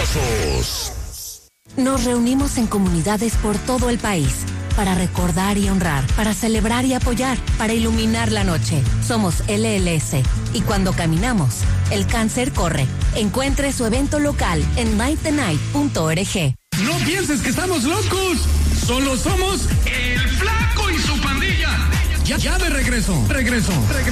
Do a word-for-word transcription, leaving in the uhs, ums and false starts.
Abrazos. Nos reunimos en comunidades por todo el país para recordar y honrar, para celebrar y apoyar, para iluminar la noche. Somos L L S y cuando caminamos, el cáncer corre. Encuentre su evento local en night the night punto org. No pienses que estamos locos, solo somos el Flaco y su pandilla. Ya, ya de regreso, regreso, regreso.